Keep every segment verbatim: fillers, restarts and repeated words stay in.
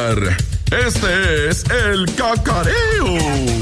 llegar. Este es el cacareo.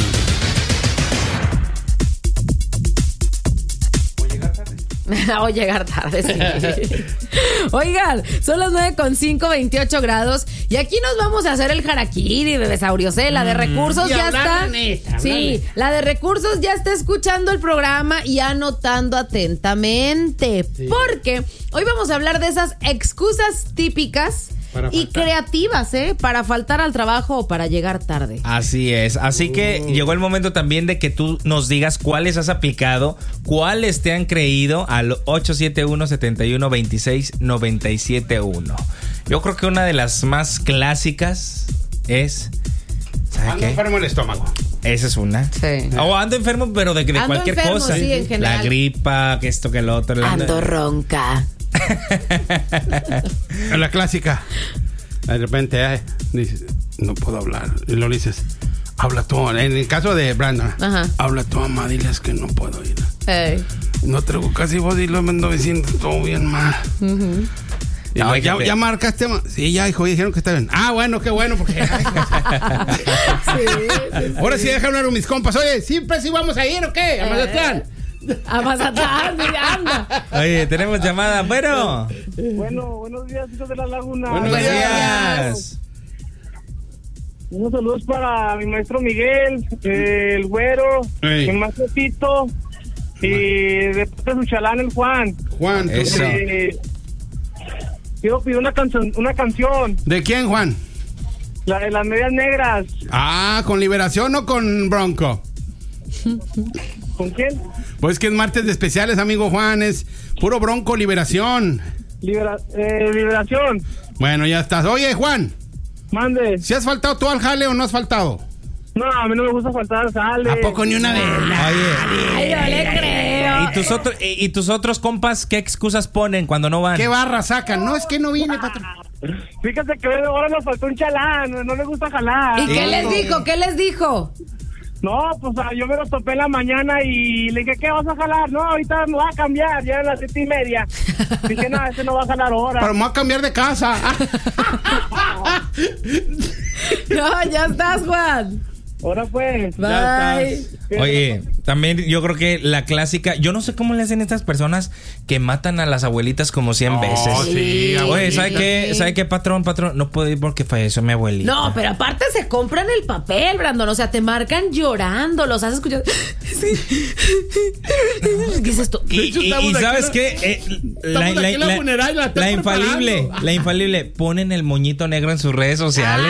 O llegar tarde, sí. Oigan, son las nueve con cinco, veintiocho grados. Y aquí nos vamos a hacer el harakiri, bebesaurios, ¿eh? La de recursos ya está. Neta, sí, la de recursos ya está escuchando el programa y anotando atentamente. Sí. Porque hoy vamos a hablar de esas excusas típicas y creativas, ¿eh? Para faltar al trabajo o para llegar tarde. Así es. Así uh. que llegó el momento también de que tú nos digas cuáles has aplicado, cuáles te han creído al ocho siete uno, siete uno dos seis, nueve siete uno. Yo creo que una de las más clásicas es... ¿Sabes ando qué? enfermo el estómago. Esa es una. Sí. O ando enfermo, pero de, de ando cualquier enfermo, cosa. Sí, en general. La gripa, que esto, que el otro. Ando ronca. La clásica. De repente, ay, dices, no puedo hablar. Y lo dices, habla tú. En el caso de Brandon, ajá, habla tú, mamá, diles que no puedo ir. Hey. No traigo casi voz y lo me ando diciendo todo bien mal. Uh-huh. Y no, ya, ya marcaste. Sí, ya, hijo, dijeron que está bien. Ah, bueno, qué bueno, porque. Ay, sí, sí, sí. Ahora sí, déjame hablar con mis compas. Oye, ¿siempre sí vamos a ir o qué? A Mazatlán. A Mazatlán, anda. Oye, tenemos llamada. Bueno. Bueno, buenos días, hijos de la laguna. Buenos, buenos días. días. Unos saludos para mi maestro Miguel, eh, el güero, hey, el maestro y de su chalán el Juan. Juan, eso. Eh, quiero pedir una canción, una canción. ¿De quién, Juan? La de las medias negras. Ah, ¿con Liberación o con Bronco? ¿Con quién? Pues que es martes de especiales, amigo Juan, es puro Bronco, Liberación. Libera, eh, liberación. Bueno, ya estás. Oye, Juan. Mande. ¿Si has faltado tú al jale o no has faltado? No, a mí no me gusta faltar al jale. ¿A poco ni una vez? Oye. Ay, no le creo. ¿Y tus, otro, y, ¿Y tus otros compas qué excusas ponen cuando no van? ¿Qué barra sacan? No, es que no viene, patrón. Fíjate que ahora nos faltó un chalán, no le gusta jalar. ¿Y qué les dijo? ¿Qué les dijo? No, pues yo me lo topé en la mañana y le dije, ¿qué vas a jalar? No, ahorita me va a cambiar, ya a las siete y media. Dije, no, ese no va a jalar ahora. Pero me va a cambiar de casa. No, ya estás, Juan. Ahora pues. Bye. Oye, también yo creo que la clásica, yo no sé cómo le hacen estas personas que matan a las abuelitas como cien veces. Oh, sí, oye, ¿sabe qué? ¿Sabe qué, patrón, patrón? No puedo ir porque falleció mi abuelita. No, pero aparte se compran el papel, Brandon. O sea, te marcan llorando, los has escuchado. Sí. ¿Qué es esto? Y, y, y ¿sabes qué? Eh, la, la, la, la, la, la infalible, la infalible, ponen el moñito negro en sus redes sociales.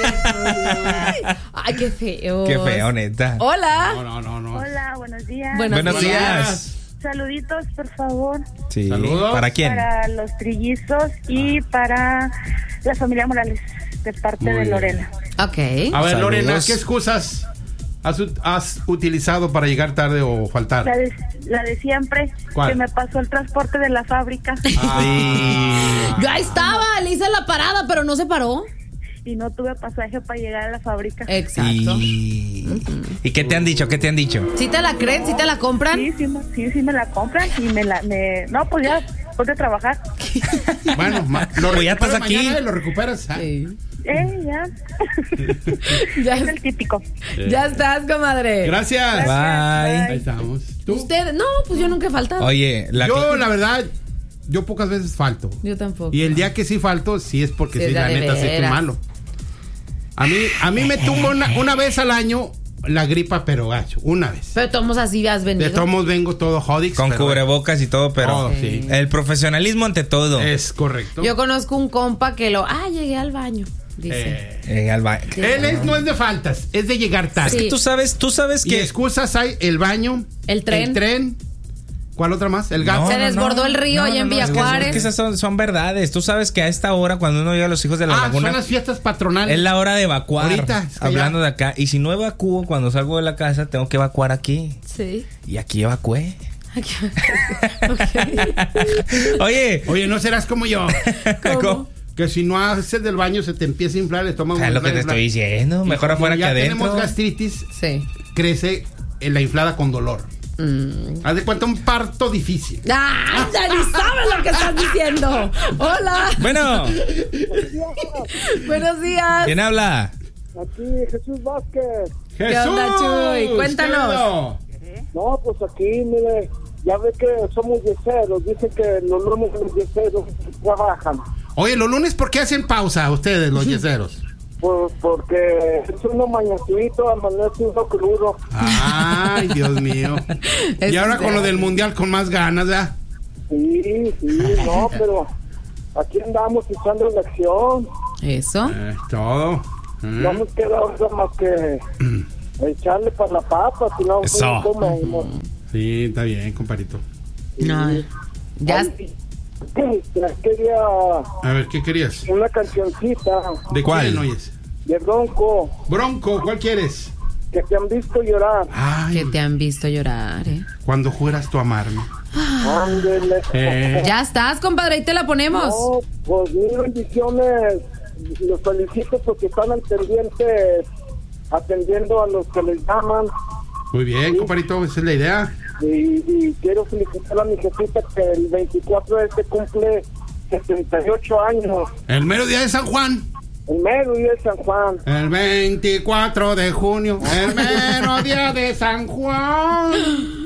Ay, ay, qué feo. Qué feo, neta. Hola. No, no, no, no. Hola, buenos días. Buenos, buenos días. días. Saluditos, por favor. Sí. Saludos. ¿Para quién? Para los trillizos y para la familia Morales, de parte Muy de bien. Lorena. Ok. A ver, Saludos. Lorena, ¿qué excusas has, has utilizado para llegar tarde o faltar? La de, la de siempre. ¿Cuál? Que me pasó el transporte de la fábrica. Ah. Yo ahí estaba, le hice la parada, pero no se paró. Y no tuve pasaje para llegar a la fábrica. Exacto. Y... Uh-huh. ¿Y qué te han dicho? ¿Qué te han dicho? ¿Sí te la creen? ¿Sí te la compran? Sí, sí, sí, sí me la compran y me la... Me, no, pues ya, ponte a trabajar. Bueno, ma, lo Pues ya estás aquí. mañana y lo recuperas. ¿Ah? Sí. Eh, ya. Ya, Es el típico. ya estás, comadre. Gracias. Bye. Ahí estamos. ¿Tú? ¿Usted? No, pues yo nunca he faltado. Oye, la Yo, cl- la verdad, yo pocas veces falto. Yo tampoco. Y el día que sí falto, sí es porque Sí, sí, es la de neta, sí estoy veras. malo. A mí, a mí me tumba una, una vez al año la gripa, pero gacho, una vez. Pero tomos así has venido. De tomos vengo todo jodix. con pero- cubrebocas y todo, pero Todo, sí. el profesionalismo ante todo. Es correcto. Yo conozco un compa que lo... Ah, llegué al baño, dice. Eh, Eh, al ba- él es, no es de faltas, es de llegar tarde. Sí. Es que tú sabes, tú sabes Y que excusas hay el baño, El tren. el tren. ¿Cuál otra más? El gato. Se desbordó el río allá en Villa es que- Juárez. es que esas son, son verdades. Tú sabes que a esta hora, cuando uno llega a los hijos de la Ah, laguna, son las fiestas patronales. es la hora de evacuar. Ahorita, es que hablando ya- de acá. Y si no evacuo cuando salgo de la casa, tengo que evacuar aquí. Sí. Y aquí evacué. Okay. Oye, Oye, no serás como yo. ¿cómo? Que si no haces del baño se te empieza a inflar el estómago. Es lo que te estoy diciendo. Mejor Y como afuera que ya adentro. tenemos gastritis, Sí. crece en la inflada con dolor. Mm. Haz de cuenta un parto difícil. ¡Ah! Ya ni sabes lo que estás diciendo. Hola. Bueno. Buenos días. ¿Quién habla? Aquí Jesús Vázquez. ¿Qué Jesús, onda, Chuy? Cuéntanos. No, pues aquí, mire, ya ve que somos yeseros. Dicen que los lunes los yeseros trabajan. Oye, los lunes, ¿por qué hacen pausa ustedes, los yeseros? Pues porque es uno mañosito, amanece uno crudo. Ay, Dios mío. Y ahora con lo del mundial con más ganas, ¿verdad? Sí, sí, no, pero aquí andamos echando la acción. Eso. Eh, todo. No nos queda otra más que echarle para la papa, si no, eso. No comemos. Sí, está bien, comparito. No, ya. Ay, quería... A ver, ¿qué querías? Una cancioncita. ¿De cuál? ¿Quién oyes? De Bronco. Bronco, ¿cuál quieres? Que te han visto llorar. Ay, Que te han visto llorar, ¿eh? cuando jueras tú amarme. Ándele. Eh. Ya estás, compadre, ahí te la ponemos. No, pues mil bendiciones. Los felicito porque están al pendiente atendiendo a los que les llaman. Muy bien, sí. comparito, esa es la idea. Y, y quiero felicitar a mi jefita que el veinticuatro de este cumple setenta y ocho años. El mero día de San Juan. El mero día de San Juan. El veinticuatro de junio. El mero día de San Juan.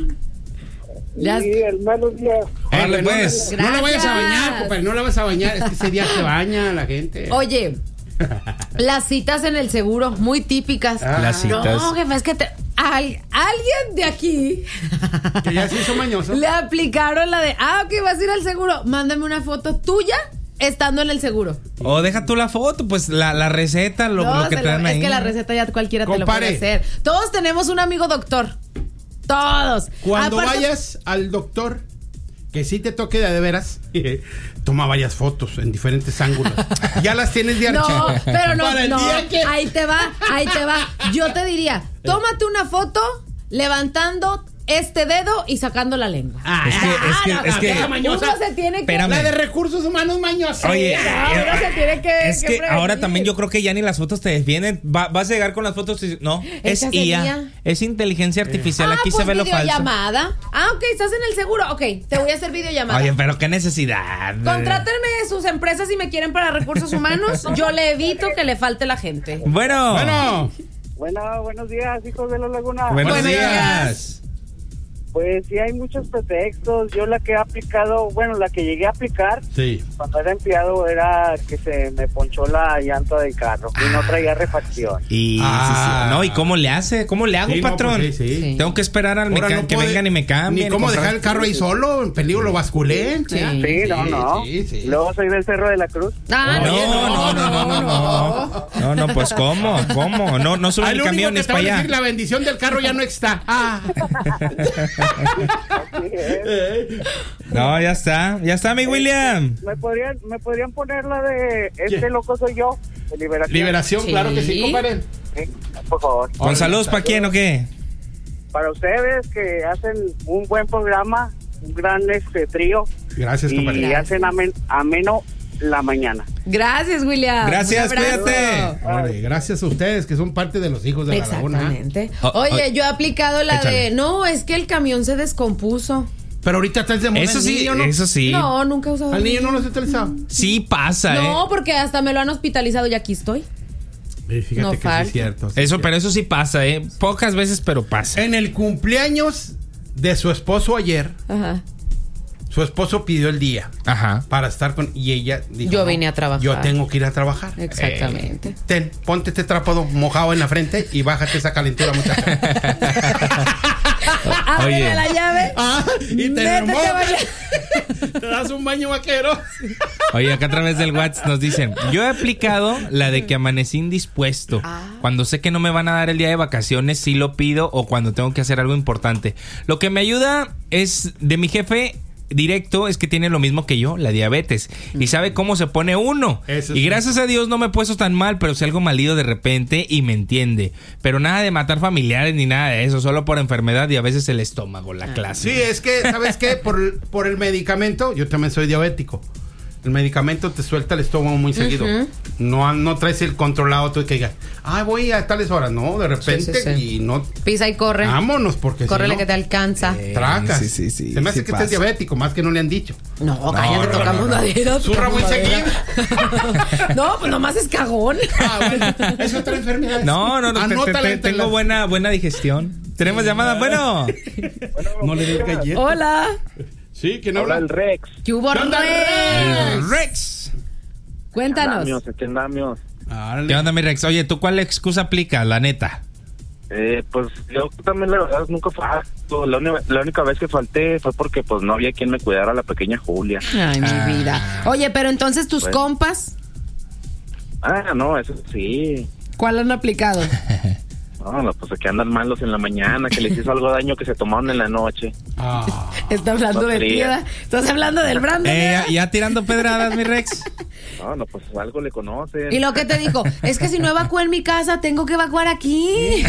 Ya. Sí, el mero día. Órale, Eh, pues. No, no la vayas a bañar, compadre, no la vas a bañar. Es que ese día se baña la gente. Oye, las citas en el seguro, muy típicas. Ah. Las citas. No, jefe, es que te, al- alguien de aquí Que ya se hizo mañoso. le aplicaron la de, ah, ok, vas a ir al seguro, mándame una foto tuya estando en el seguro. O deja tú la foto, pues la, la receta, lo, No, lo que se te dan lo- ahí. Es que la receta ya cualquiera te Compare. lo puede hacer. Todos tenemos un amigo doctor. Todos. Cuando Aparte- vayas al doctor, que sí te toque de, de veras, toma varias fotos en diferentes ángulos. Ya las tienes de archivo. No, pero no, Para el no. día que- Ahí te va, ahí te va. Yo te diría, tómate una foto levantando este dedo y sacando la lengua. Ah, Es que, es que, es que, vieja mañosa. Uno se tiene que... Espérame. La de recursos humanos mañosa. Oye, No, uno se tiene que... es que prevenir. ahora también yo creo que ya ni las fotos te defienden. Va- vas a llegar con las fotos y no, es Esa I A, sería. es inteligencia artificial. Ah, Aquí pues se ve lo falso. videollamada. Ah, ok, estás en el seguro. Ok, te voy a hacer videollamada. Oye, pero qué necesidad. Contrátenme sus empresas si me quieren para recursos humanos. Yo le evito que le falte la gente. Bueno, Bueno, Bueno, buenos días, hijos de la laguna. buenos Buenos días. Pues sí, hay muchos pretextos. Yo la que he aplicado, bueno, la que llegué a aplicar sí. cuando era empleado era que se me ponchó la llanta del carro y no traía refacción. Y, Ah. sí, sí. No, ¿y cómo le hace? ¿Cómo le hago, Sí, no, patrón? pues sí, sí. Sí. Tengo que esperar al Ahora mecan- no que puede- vengan y me cambien. Ni cómo y comprar- dejar el carro ahí solo, en peligro lo basculen. Sí. Sí, no, no. Sí, sí. Luego soy del Cerro de la Cruz. Ah, No, no, no, no, no, no. No, no, pues ¿cómo? ¿Cómo? No, no suben Ah, el lo único camión, que es te va a para decir, allá. la bendición del carro ya no está. Ah. Así es. No, ya está, ya está, mi William. ¿Me podrían, me podrían poner la de Este ¿Qué? loco soy yo? De Liberación. Liberación, Sí. claro que sí, compadre. Sí, por favor. ¿Con saludos para quién o qué? Para ustedes que hacen un buen programa, un gran este trío Gracias, y compadre. hacen amen- ameno la mañana. Gracias, William. Gracias, Un abrazo. cuídate. Órale, gracias a ustedes que son parte de los hijos de la laguna. Exactamente. Oh, Oye, oh, yo he aplicado la échale. de, no, es que el camión se descompuso. Pero ahorita estás de moda Eso el sí, niño, ¿no? eso sí. No, nunca he usado. Al niño no lo has utilizado. Sí pasa, No, ¿eh? porque hasta me lo han hospitalizado y aquí estoy. Eh, Fíjate No que sí falta. es cierto. sí Eso, es cierto. pero eso sí pasa, ¿eh? Pocas veces, pero pasa. En el cumpleaños de su esposo ayer, Ajá. su esposo pidió el día Ajá. para estar con... Y ella dijo... Yo no, vine a trabajar. Yo tengo que ir a trabajar. Exactamente. Ten, ponte este trapo mojado en la frente y bájate esa calentura, muchacha. Ábreme Oye. la llave. Ah, y te Métete remojas. a bañar. Te das un baño vaquero. Oye, acá a través del WhatsApp nos dicen, yo he aplicado la de que amanecí indispuesto. Cuando sé que no me van a dar el día de vacaciones, sí lo pido o cuando tengo que hacer algo importante. Lo que me ayuda es de mi jefe directo es que tiene lo mismo que yo, la diabetes, y sabe cómo se pone uno. Eso Y sí. gracias a Dios no me he puesto tan mal, pero si algo malido de repente y me entiende. Pero nada de matar familiares ni nada de eso, solo por enfermedad y a veces el estómago, la clase. Sí, es que, ¿sabes qué? Por, por el medicamento, yo también soy diabético. el medicamento te suelta el estómago muy seguido. Uh-huh. No, no traes el controlado tú que digas, ah, voy a tales horas. No, de repente sí, sí, sí. y no. Pisa y corre. Vámonos, porque Córrele si no, que te alcanza. Eh, Tracas. Sí, sí, sí. Se me hace sí que pasa. estés diabético, más que no le han dicho. No, no cállate, no, tocamos madera. No, Zurra muy seguido. No, pues nomás es cagón. Ah, bueno, es otra enfermedad. No, no, no. Te, te, te, tengo la... buena, buena digestión. Tenemos sí, llamada, bueno. bueno. No le des galletas. Hola. Sí, ¿quién habla? El Rex. ¿Qué hubo, Rex? El Rex. Cuéntanos. ¿Qué andamios? ¿Qué onda, mi Rex? Oye, ¿tú cuál excusa aplica, la neta? Eh, pues yo también, la verdad, nunca falto. La, uni- la única vez que falté fue porque pues no había quien me cuidara a la pequeña Julia. Ay, mi ah. vida. Oye, pero entonces tus bueno. compas. Ah, no, eso sí. ¿Cuál han aplicado? No, no, pues que andan malos en la mañana, que les hizo algo daño que se tomaron en la noche. Ah. Está hablando no de ti, estás hablando del Brandon. Eh, ya, ya tirando pedradas, mi Rex. No, no, pues algo le conocen. ¿Y lo que te dijo? Es que si no evacué en mi casa, tengo que evacuar aquí.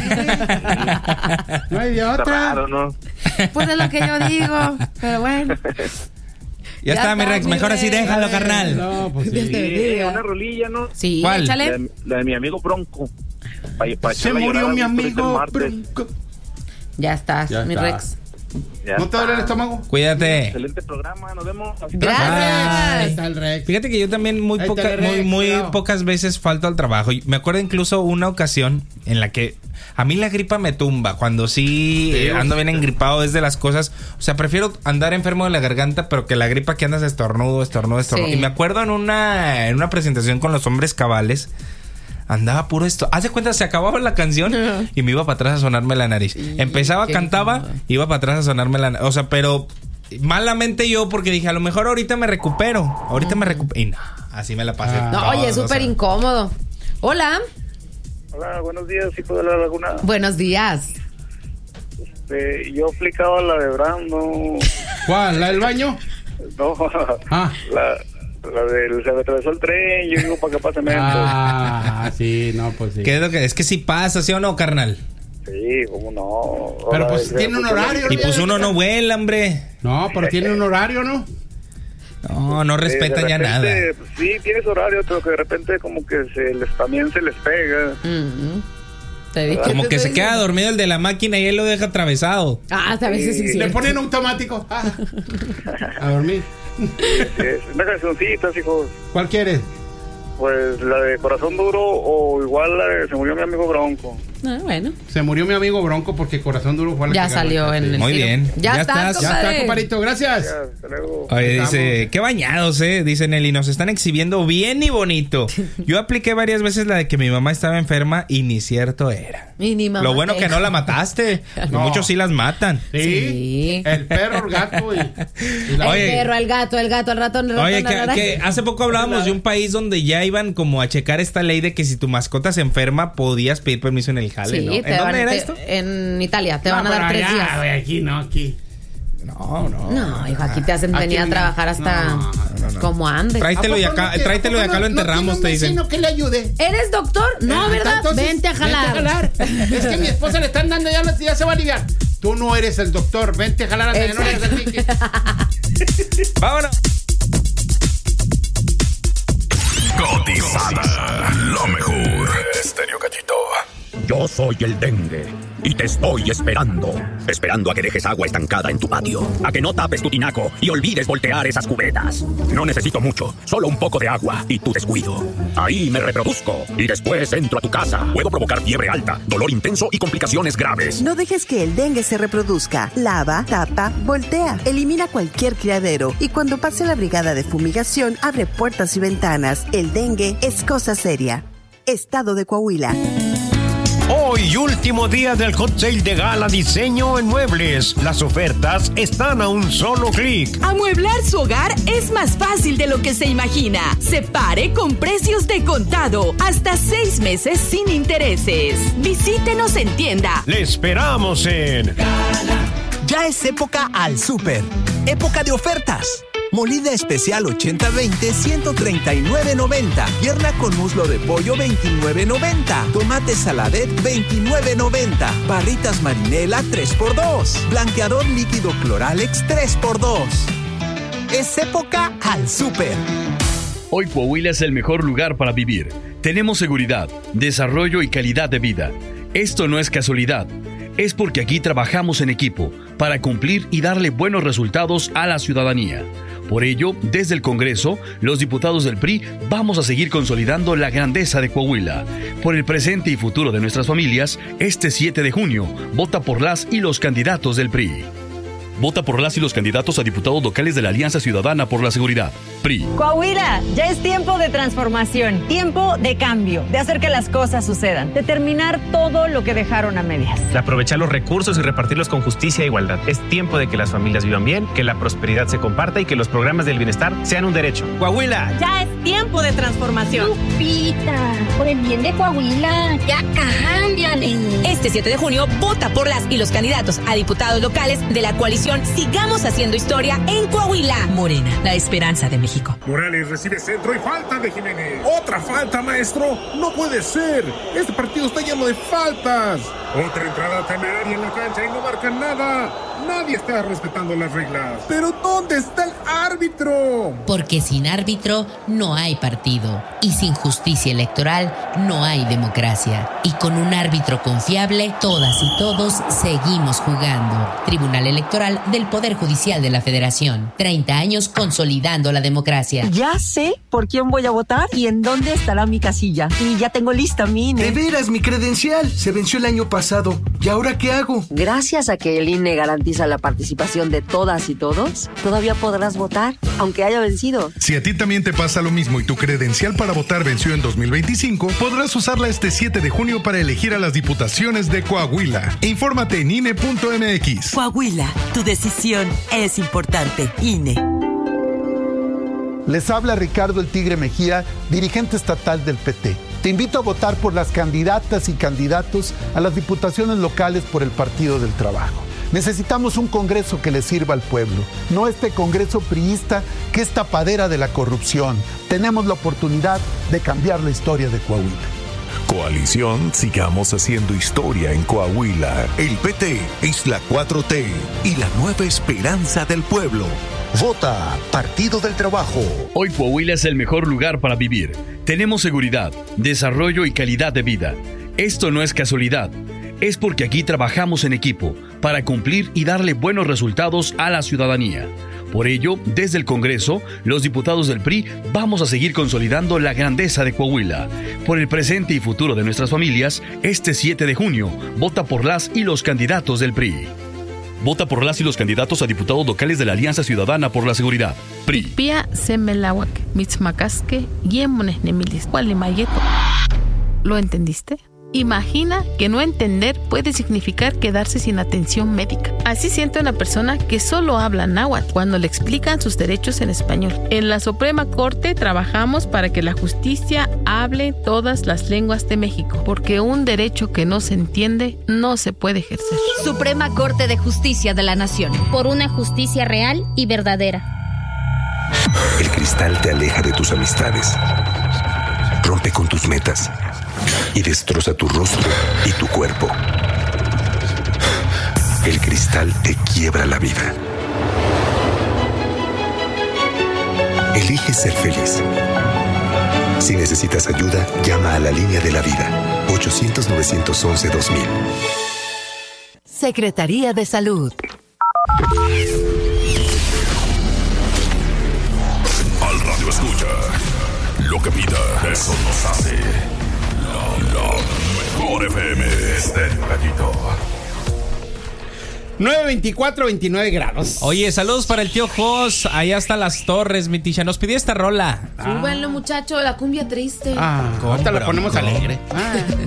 No hay de otra. Está raro, ¿no? Pues es lo que yo digo, pero bueno. Ya, ya está, está, mi Rex, mi mejor Rex. Así déjalo, Ay, carnal. No, pues sí. Sí, una rolilla, ¿no? Sí, ¿cuál? échale. La de, la de mi amigo Bronco. Pa, pa Se murió mi amigo Bronco. Ya estás, ya mi está. Rex. Ya ¿No te duele el estómago? Cuídate. Excelente programa, nos vemos. Gracias. Ahí está el Rex. Fíjate que yo también muy, poca, muy, muy pocas veces falto al trabajo. Me acuerdo incluso una ocasión en la que a mí la gripa me tumba. Cuando sí, sí eh, ando bien engripado es de las cosas. O sea, prefiero andar enfermo de la garganta, pero que la gripa que andas estornudo, estornudo, estornudo. Sí. Y me acuerdo en una, en una presentación con los Hombres Cabales. Andaba puro esto. Haz de cuenta, se acababa la canción uh-huh. y me iba para atrás a sonarme la nariz. Sí, Empezaba, cantaba, lindo. Iba para atrás a sonarme la nariz. O sea, pero malamente yo, porque dije, a lo mejor ahorita me recupero. Ahorita uh-huh. me recupero. Y no, así me la pasé. Ah. No, oye, súper incómodo. Hola. Hola, buenos días, ¿hijo de la Laguna? Buenos días. Este, yo aplicaba la de Brando. ¿Cuál? ¿La del baño? No, ah. la... La del se me atravesó el tren, yo digo para que pase menos. Ah, sí, no, pues sí. ¿Qué es lo que es que sí pasa, sí o no, carnal? Sí, cómo no. Pero ahora, pues tiene un horario. Y pues uno no vuela, hombre. No, pero tiene un horario, ¿no? No, no respetan eh, ya nada. Sí, tienes horario, pero que de repente como que se les también se les pega. Uh-huh. Como que se queda dormido el de la máquina y él lo deja atravesado. Ah, a veces sí, sí. Le ponen automático. Ah. A dormir. Una cancioncita, hijos. ¿Cuál quieres? Pues la de Corazón Duro o igual la de Se murió mi amigo Bronco. Ah, bueno. Se murió mi amigo Bronco porque Corazón Duro fue la ya que salió en el Muy tiro. bien. Ya, ya estás, estás. Ya está, compadrito. Gracias. Ya, hasta luego. Oye, dice, qué bañados, eh. Dice Nelly, nos están exhibiendo bien y bonito. Yo apliqué varias veces la de que mi mamá estaba enferma y ni cierto era. Y ni mamá. Lo bueno que no la mataste. No. Muchos sí las matan. Sí. sí. El perro, el gato y, y la... El perro, el gato, el gato, el ratón, el ratón. Oye, que, que hace poco hablábamos de un país donde ya iban como a checar esta ley de que si tu mascota se enferma podías pedir permiso en el jale, sí, ¿no? ¿En dónde era te, esto? En Italia, te no, van a dar tres allá, días. Wey, aquí no, aquí. No, no. No, hijo, aquí te hacen venir a trabajar hasta no, no, no. como andes. Tráetelo y acá, no, tráetelo y acá no, lo enterramos, no te dicen. No que le ayude. ¿Eres doctor? No, eh, ¿verdad? Entonces, vente a jalar. Vente a jalar. Es que a mi esposa le están dando ya, ya se va a aliviar. Tú no eres el doctor, vente a jalar hasta que no eres el Mickey. Vámonos. Cotizada, lo mejor. Estéreo Gallito. Yo soy el dengue y te estoy esperando. Esperando a que dejes agua estancada en tu patio, a que no tapes tu tinaco y olvides voltear esas cubetas. No necesito mucho, solo un poco de agua y tu descuido. Ahí me reproduzco y después entro a tu casa. Puedo provocar fiebre alta, dolor intenso y complicaciones graves. No dejes que el dengue se reproduzca. Lava, tapa, voltea. Elimina cualquier criadero y cuando pase la brigada de fumigación, abre puertas y ventanas. El dengue es cosa seria. Estado de Coahuila. Hoy, último día del Hot Sale de Gala Diseño en Muebles. Las ofertas están a un solo clic. Amueblar su hogar es más fácil de lo que se imagina. Separe con precios de contado. Hasta seis meses sin intereses. Visítenos en tienda. Le esperamos en Gala. Ya es época al súper. Época de ofertas. Molida especial ochenta veinte, ciento treinta y nueve noventa. Pierna con muslo de pollo, veintinueve noventa. Tomate saladet, veintinueve noventa. Barritas marinela, tres por dos. Blanqueador líquido Cloralex, tres por dos. Es época al súper. Hoy Coahuila es el mejor lugar para vivir. Tenemos seguridad, desarrollo y calidad de vida. Esto no es casualidad. Es porque aquí trabajamos en equipo para cumplir y darle buenos resultados a la ciudadanía. Por ello, desde el Congreso, los diputados del P R I vamos a seguir consolidando la grandeza de Coahuila. Por el presente y futuro de nuestras familias, este siete de junio, vota por las y los candidatos del P R I. Vota por las y los candidatos a diputados locales de la Alianza Ciudadana por la Seguridad, P R I. Coahuila, ya es tiempo de transformación, tiempo de cambio, de hacer que las cosas sucedan, de terminar todo lo que dejaron a medias. De aprovechar los recursos y repartirlos con justicia e igualdad. Es tiempo de que las familias vivan bien, que la prosperidad se comparta y que los programas del bienestar sean un derecho. Coahuila. Ya es tiempo de transformación. Lupita, por el bien de Coahuila, ya cámbiale. Este siete de junio, vota por las y los candidatos a diputados locales de la coalición Sigamos Haciendo Historia en Coahuila. Morena, la esperanza de México. Morales recibe centro y falta de Jiménez. ¡Otra falta, maestro! ¡No puede ser! Este partido está lleno de faltas. Otra entrada temeraria en la cancha y no marcan nada. Nadie está respetando las reglas. ¿Pero dónde está el árbitro? Porque sin árbitro no hay partido. Y sin justicia electoral no hay democracia. Y con un árbitro confiable, todas y todos seguimos jugando. Tribunal Electoral del Poder Judicial de la Federación. treinta años consolidando la democracia. Ya sé por quién voy a votar y en dónde estará mi casilla. Y ya tengo lista mi I N E. De veras, mi credencial se venció el año pasado. ¿Y ahora qué hago? Gracias a que el I N E garantiza la participación de todas y todos, todavía podrás votar, aunque haya vencido. Si a ti también te pasa lo mismo y tu credencial para votar venció en dos mil veinticinco, podrás usarla este siete de junio para elegir a las diputaciones de Coahuila. Infórmate en I N E punto M X. Coahuila, tu decisión es importante. I N E. Les habla Ricardo el Tigre Mejía, dirigente estatal del P T. Te invito a votar por las candidatas y candidatos a las diputaciones locales por el Partido del Trabajo. Necesitamos un Congreso que le sirva al pueblo, no este Congreso priista que es tapadera de la corrupción. Tenemos la oportunidad de cambiar la historia de Coahuila. Coalición Sigamos Haciendo Historia en Coahuila. El P T es la cuatro T y la nueva esperanza del pueblo. Vota Partido del Trabajo. Hoy Coahuila es el mejor lugar para vivir. Tenemos seguridad, desarrollo y calidad de vida. Esto no es casualidad. Es porque aquí trabajamos en equipo para cumplir y darle buenos resultados a la ciudadanía. Por ello, desde el Congreso, los diputados del P R I vamos a seguir consolidando la grandeza de Coahuila. Por el presente y futuro de nuestras familias, este siete de junio, vota por las y los candidatos del P R I. Vota por las y los candidatos a diputados locales de la Alianza Ciudadana por la Seguridad, P R I. Pia Semelawak, Mitzmacasque, Yemones Nemilis, Gualimayeto. ¿Lo entendiste? Imagina que no entender puede significar quedarse sin atención médica. Así siente una persona que solo habla náhuatl cuando le explican sus derechos en español. En la Suprema Corte trabajamos para que la justicia hable todas las lenguas de México, porque un derecho que no se entiende no se puede ejercer. Suprema Corte de Justicia de la Nación. Por una justicia real y verdadera. El cristal te aleja de tus amistades, rompe con tus metas y destroza tu rostro y tu cuerpo. El cristal te quiebra la vida. Elige ser feliz. Si necesitas ayuda, llama a la línea de la vida. ochocientos, novecientos once, dos mil. Secretaría de Salud. Al radio escucha. Lo que pida, eso nos hace. La, la mejor F M. Estéreo Gallito. nueve veinticuatro, veintinueve grados. Oye, saludos para el tío Jos. Allá hasta Las Torres, mi ticha. Nos pidió esta rola. Súbanlo, muchacho, la cumbia triste. Ah, ahorita la ponemos alegre. Ah.